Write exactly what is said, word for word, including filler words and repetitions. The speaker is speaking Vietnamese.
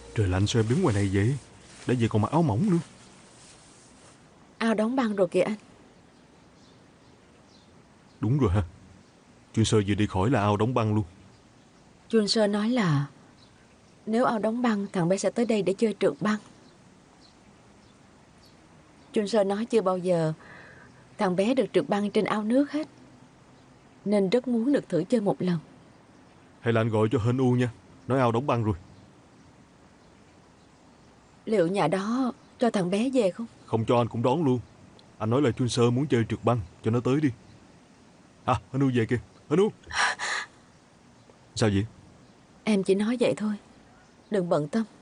Trời lạnh sao em đứng ngoài này vậy? Đã vậy còn mặc áo mỏng nữa. Ao đóng băng rồi kìa anh. Đúng rồi ha. Chuyên sơ vừa đi khỏi là ao đóng băng luôn. Chun Sơ nói là nếu ao đóng băng, thằng bé sẽ tới đây để chơi trượt băng. Chun Sơ nói chưa bao giờ thằng bé được trượt băng trên ao nước hết, nên rất muốn được thử chơi một lần. Hay là anh gọi cho Hên U nha, nói ao đóng băng rồi. Liệu nhà đó cho thằng bé về không? Không cho anh cũng đón luôn. Anh nói là Chuyên sơ muốn chơi trượt băng, cho nó tới đi. À, Hên U về kìa. Hên U. Sao vậy? Em chỉ nói vậy thôi, đừng bận tâm.